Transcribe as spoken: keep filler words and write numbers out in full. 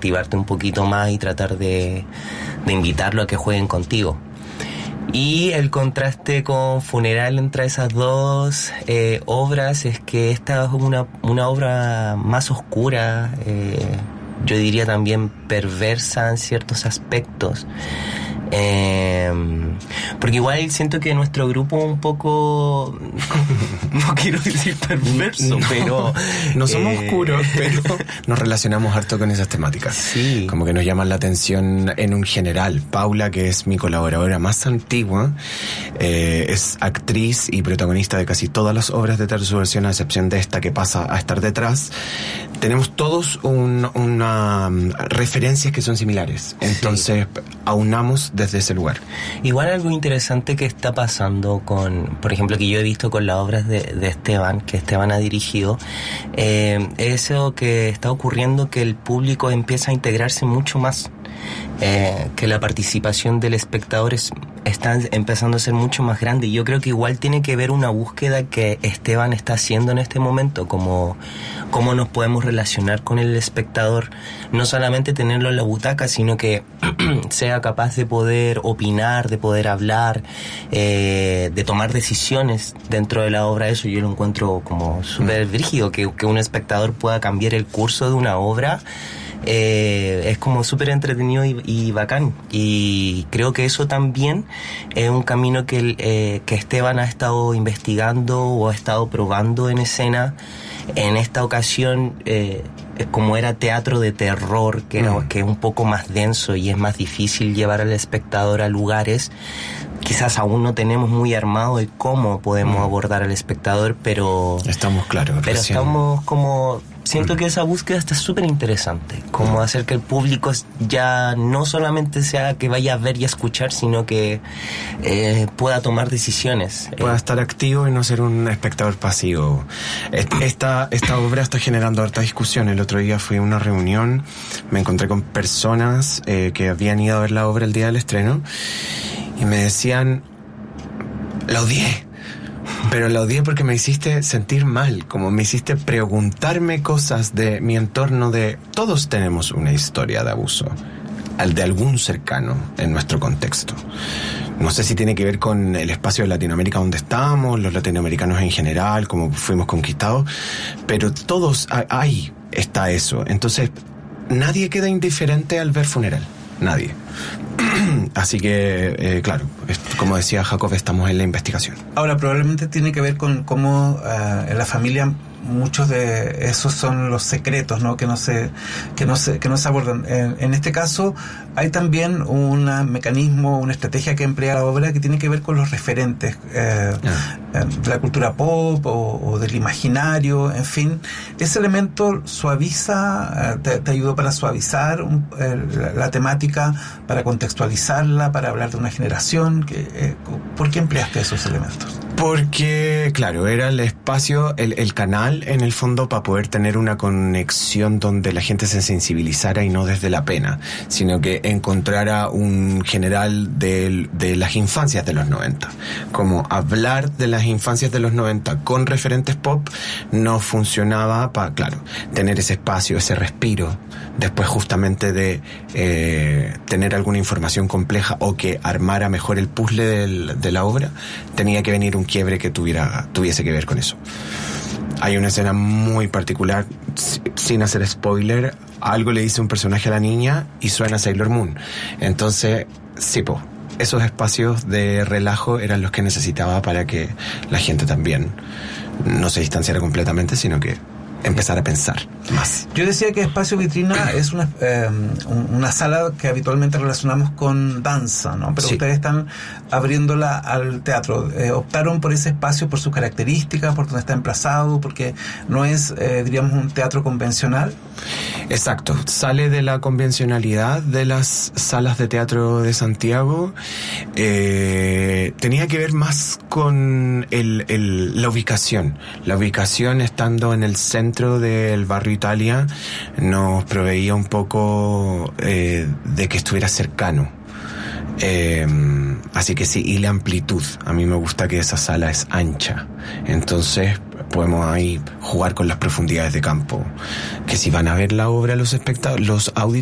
activarte un poquito más y tratar de, de invitarlo a que jueguen contigo. Y el contraste con Funeral entre esas dos eh, obras es que esta es una, una obra más oscura, eh, yo diría también perversa en ciertos aspectos. Eh, porque igual siento que nuestro grupo un poco, no quiero decir perverso, no, pero no somos eh, oscuros, pero nos relacionamos harto con esas temáticas. Sí. Como que nos llaman la atención en un general. Paula, que es mi colaboradora más antigua, eh, es actriz y protagonista de casi todas las obras de teatro subversión, a excepción de esta que pasa a estar detrás. Tenemos todos un, una um, referencias que son similares, entonces sí, aunamos desde ese lugar. Igual algo interesante que está pasando con, por ejemplo, que yo he visto con las obras de, de Esteban, que Esteban ha dirigido, eh, eso que está ocurriendo, que el público empieza a integrarse mucho más, eh, que la participación del espectador es, está empezando a ser mucho más grande, y yo creo que igual tiene que ver una búsqueda que Esteban está haciendo en este momento, como cómo nos podemos relacionar con el espectador, no solamente tenerlo en la butaca, sino que sea capaz de poder opinar, de poder hablar, eh, de tomar decisiones dentro de la obra. Eso yo lo encuentro como súper brígido, que, que un espectador pueda cambiar el curso de una obra. Eh, es como súper entretenido y, y bacán, y creo que eso también es un camino que, eh, que Esteban ha estado investigando o ha estado probando en escena. En esta ocasión, eh, como era teatro de terror, que, era, mm. que es un poco más denso y es más difícil llevar al espectador a lugares, quizás aún no tenemos muy armado de cómo podemos mm. abordar al espectador, pero estamos claros, pero recién. estamos como siento mm. que esa búsqueda está súper interesante, como mm. hacer que el público ya no solamente sea que vaya a ver y a escuchar, sino que eh, pueda tomar decisiones, pueda eh. estar activo y no ser un espectador pasivo. Esta, esta obra está generando harta discusión. El otro día fui a una reunión, me encontré con personas eh, que habían ido a ver la obra el día del estreno y me decían, la odié, pero la odié porque me hiciste sentir mal, como me hiciste preguntarme cosas de mi entorno, de todos tenemos una historia de abuso, al de algún cercano en nuestro contexto. No sé si tiene que ver con el espacio de Latinoamérica donde estamos, los latinoamericanos en general, como fuimos conquistados, pero todos, ahí está eso. Entonces, nadie queda indiferente al ver Funeral, nadie. Así que, eh, claro, como decía Jacob, estamos en la investigación. Ahora, probablemente tiene que ver con cómo uh, en la familia muchos de esos son los secretos, ¿no? Que no se, que no se, que no se abordan. En, en este caso, hay también un mecanismo, una estrategia que emplea la obra que tiene que ver con los referentes eh, ah. de la cultura pop o, o del imaginario, en fin. Ese elemento suaviza, te, te ayudó para suavizar un, eh, la, la temática, para contextualizarla, para hablar de una generación. Que, eh, ¿Por qué empleaste esos elementos? Porque, claro, era el espacio, el, el canal, en el fondo, para poder tener una conexión donde la gente se sensibilizara y no desde la pena, sino que encontrara un general de, de las infancias de los noventa. Como hablar de las infancias de los noventa con referentes pop no funcionaba para, claro, tener ese espacio, ese respiro, después justamente de eh, tener alguna información compleja o que armara mejor el puzzle del, de la obra, tenía que venir un quiebre que tuviera, tuviese que ver con eso. Hay una escena muy particular, sin hacer spoiler, algo le dice un personaje a la niña y suena Sailor Moon. Entonces, sí, po, esos espacios de relajo eran los que necesitaba para que la gente también no se distanciara completamente, sino que empezar a pensar más. Yo decía que Espacio Vitrina es una, eh, una sala que habitualmente relacionamos con danza, ¿no? Pero sí, ustedes están abriéndola al teatro. Eh, ¿Optaron por ese espacio por sus características, por donde está emplazado, porque no es, eh, diríamos, un teatro convencional? Exacto. Sale de la convencionalidad de las salas de teatro de Santiago. Eh, tenía que ver más con el, el, la ubicación. La ubicación estando en el centro del barrio Italia nos proveía un poco eh, de que estuviera cercano. Eh, así que sí, y la amplitud. A mí me gusta que esa sala es ancha. Entonces podemos ahí jugar con las profundidades de campo. Que si van a ver la obra los espectadores, los auditores,